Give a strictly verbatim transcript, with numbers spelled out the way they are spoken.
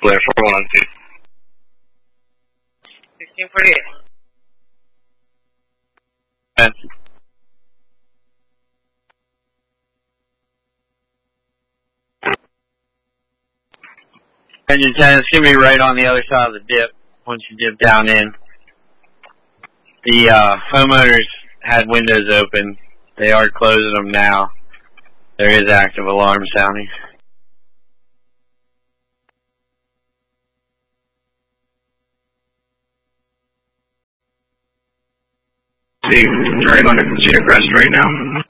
clear for one oh two. sixteen forty-eight. Okay. Engine ten, it's going to be right on the other side of the dip once you dip down in. The uh, homeowners had windows open. They are closing them now. There is active alarm sounding. See, right under Cheetah Crest right now.